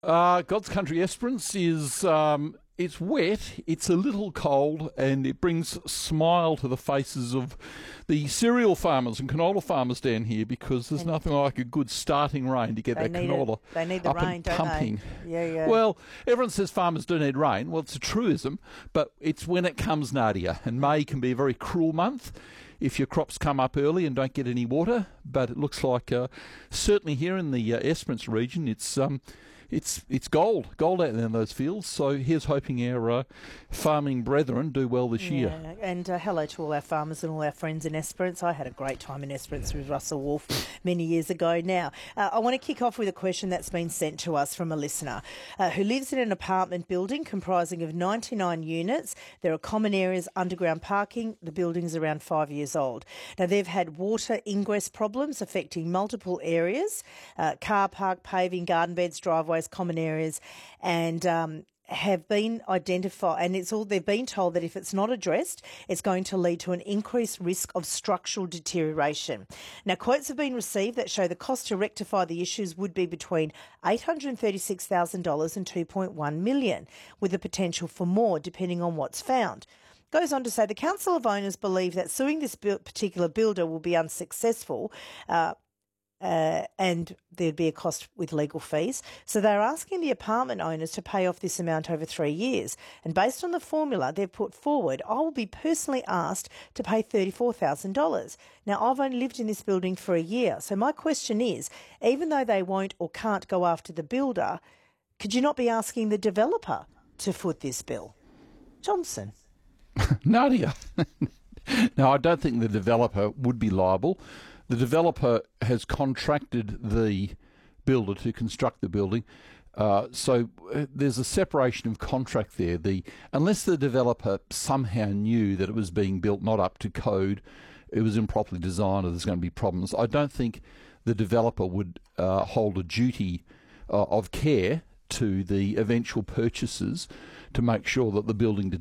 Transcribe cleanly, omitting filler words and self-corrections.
God's Country Esperance is it's wet, it's a little cold, and it brings a smile to the faces of the cereal farmers and canola farmers down here, because there's nothing like a good starting rain to get that canola They need the up rain, and don't pumping. they? Yeah. Well, everyone says farmers do need rain. Well, it's a truism, but it's when it comes, Nadia. And May can be a very cruel month if your crops come up early and don't get any water. But it looks like, certainly here in the Esperance region, it's gold out there in those fields. So here's hoping our farming brethren do well this year. And hello to all our farmers and all our friends in Esperance. I had a great time in Esperance with Russell Wolf many years ago now. I want to kick off with a question that's been sent to us from a listener who lives in an apartment building comprising of 99 units. There are common areas, underground parking. The building's around 5 years old. Now, they've had water ingress problems affecting multiple areas, car park, paving, garden beds, driveways, common areas, and have been identified, and they've been told that if it's not addressed, it's going to lead to an increased risk of structural deterioration. Now, quotes have been received that show the cost to rectify the issues would be between $836,000 and $2.1 million, with the potential for more depending on what's found. Goes on to say the Council of Owners believe that suing this particular builder will be unsuccessful, and there'd be a cost with legal fees. So they're asking the apartment owners to pay off this amount over 3 years. And based on the formula they've put forward, I will be personally asked to pay $34,000. Now, I've only lived in this building for a year. So my question is, even though they won't or can't go after the builder, could you not be asking the developer to foot this bill? Johnson. Nadia. No, I don't think the developer would be liable. The developer has contracted the builder to construct the building, so there's a separation of contract there. Unless the developer somehow knew that it was being built not up to code, it was improperly designed, or there's going to be problems, I don't think the developer would hold a duty of care to the eventual purchasers to make sure that the building did